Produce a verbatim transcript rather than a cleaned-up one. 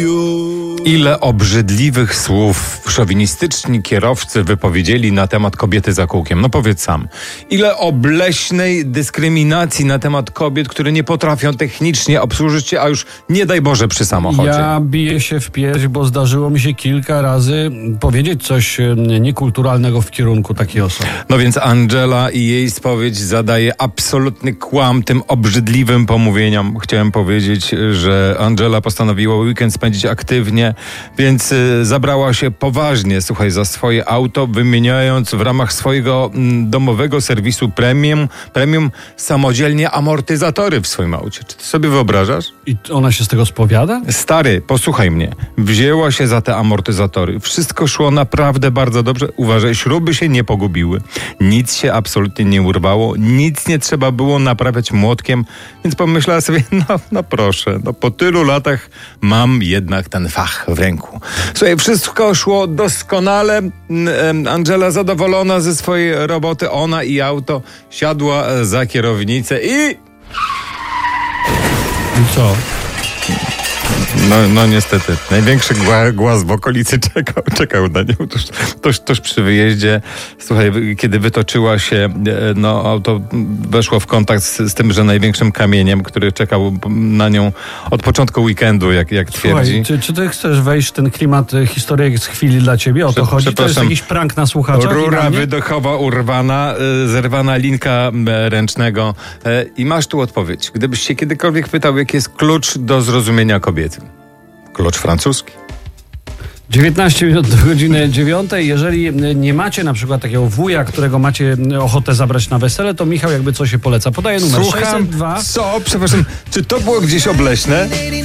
Ile obrzydliwych słów szowinistyczni kierowcy wypowiedzieli na temat kobiety za kółkiem. No powiedz sam. Ile obleśnej dyskryminacji na temat kobiet, które nie potrafią technicznie obsłużyć się, a już nie daj Boże przy samochodzie. Ja biję się w pierś, bo zdarzyło mi się kilka razy powiedzieć coś niekulturalnego w kierunku takiej osoby. No więc Angela i jej spowiedź zadaje absolutny kłam tym obrzydliwym pomówieniom. Chciałem powiedzieć, że Angela postanowiła weekend spędzić aktywnie, więc y, zabrała się poważnie, słuchaj, za swoje auto, wymieniając w ramach swojego mm, domowego serwisu premium, premium samodzielnie amortyzatory w swoim aucie. Czy ty sobie wyobrażasz? I ona się z tego spowiada? Stary, posłuchaj mnie. Wzięła się za te amortyzatory. Wszystko szło naprawdę bardzo dobrze. Uważaj, śruby się nie pogubiły. Nic się absolutnie nie urwało. Nic nie trzeba było naprawiać młotkiem. Więc pomyślała sobie, no, no proszę, no po tylu latach mam jednak ten fach w ręku. Słuchaj, wszystko szło doskonale. Angela zadowolona ze swojej roboty. Ona i auto siadła za kierownicę i... I co? No, no niestety, największy gła, głaz w okolicy czekał, czekał na nią tuż, tuż, tuż przy wyjeździe. Słuchaj, kiedy wytoczyła się, no auto weszło w kontakt z, z tym, że największym kamieniem, który czekał na nią od początku weekendu, jak, jak twierdzi. Słuchaj, czy, czy ty chcesz wejść w ten klimat historyjek z chwili dla ciebie? O to chodzi? To jest jakiś prank na słuchaczach? Rura wydechowa urwana, zerwana linka ręcznego i masz tu odpowiedź. Gdybyś się kiedykolwiek pytał, jaki jest klucz do zrozumienia kobiety. Klucz francuski. dziewiętnaście minut do godziny dziewiątej. Jeżeli nie macie na przykład takiego wuja, którego macie ochotę zabrać na wesele, to Michał jakby co się poleca. Podaje numer Słucham, sześćset dwa. Co? Przepraszam, czy to było gdzieś obleśne?